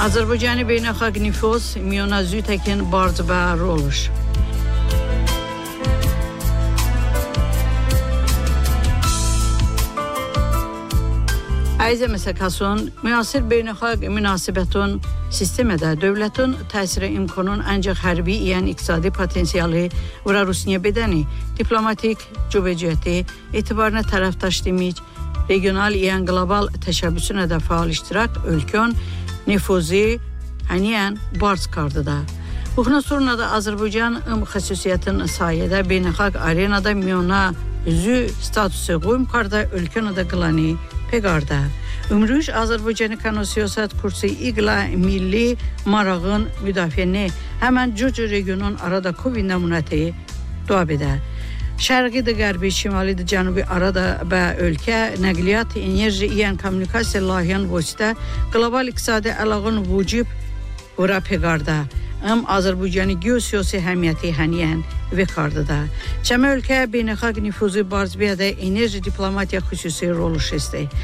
Azərbaycanı beynəlxalq nüfuz milyonazü təkin barc və roluş. Əziz məsəkəsun, müasir beynəlxalq münasibətun sistemdə dövlətin təsiri imkanın ancaq hərbi yəni iqtisadi potensialı və Rusiya bədəni, diplomatik cüvəcəti, etibarına tərəfdaş demək, regional yəni qlobal təşəbbüsünə də faal iştirak, ölkən, nüfuzi, həniyən barc kardıda. Bundan sonra da Azərbaycan xüsusiyyətin sayədə beynəlxalq arenada milyonazü statusu qoyum karda ölkən də qılani pegarda. Ümrüş Azərbaycanı kanun siyasət kursu iqla milli marağın müdafiəni həmən cücü regionun arada Covid nəmunəti doğab edə. Şərqidə, qərbi, şimalidə, cənubi arada və ölkə nəqliyyat, enerji, yəni kommunikasiya layihən vəsitə qlobal iqtisadi əlaqın vücub vura pegarda. Azərbaycanı geosiyasi əhəmiyyəti həniyən və kardıda. Çəmə ölkə beynəlxalq nüfuzu barzbiyədə enerji diplomatiya xüsusi rol şəsti.